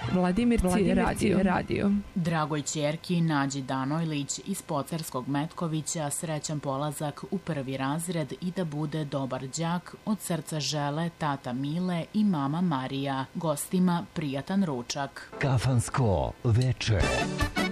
Vladimir radio. Dragoj ćerki Nađi Danojlić iz Pocarskog Metkovića srećan polazak u 1. razred i da bude dobar đak od srca žele tata Mile i mama Marija. Gostima prijatan ručak. Kafansko veče.